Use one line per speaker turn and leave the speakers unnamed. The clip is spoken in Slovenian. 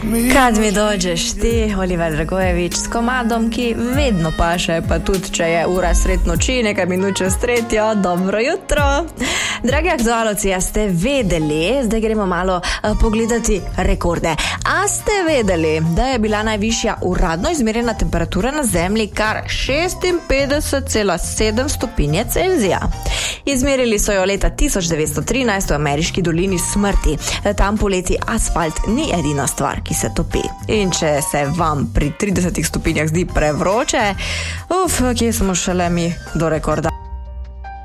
Kad mi dođeš ti, Oliver Dragojević, s komadom, ki vedno paše, pa tudi, če je ura sred noči, nekaj minut čez tretjo, dobro jutro. Dragi aktualci, a ste vedeli, zdaj gremo malo pogledati rekorde. A ste vedeli, da je bila najvišja uradno izmerjena temperatura na Zemlji kar 56,7 stopinje Celzija? Izmerili so jo leta 1913 v ameriški dolini smrti. Tam poleti asfalt ni edina stvar, ki se topi. In če se vam pri 30 stopinjah zdi prevroče, kje smo šele mi do rekorda.